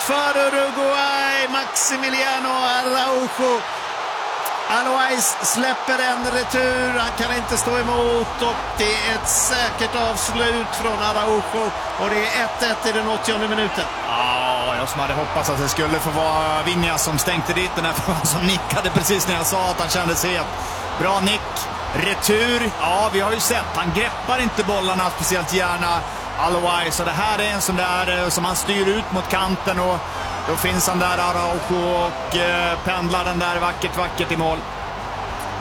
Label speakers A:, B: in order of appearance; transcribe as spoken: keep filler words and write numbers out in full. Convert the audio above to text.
A: för Uruguay. Maximiliano Araujo. Alois släpper en retur, han kan inte stå emot och det är ett säkert avslut från Araujo och det är ett ett i den åttionde minuten.
B: Ja, jag som hade hoppats att det skulle få vara Vinjas som stänkte dit den här som nickade precis när jag sa att han kände sig het. Bra nick, retur, ja vi har ju sett, han greppar inte bollarna speciellt gärna Alois, så det här är en sån där som han styr ut mot kanten och då finns han där Araujo och eh, pendlar den där vackert vackert i mål.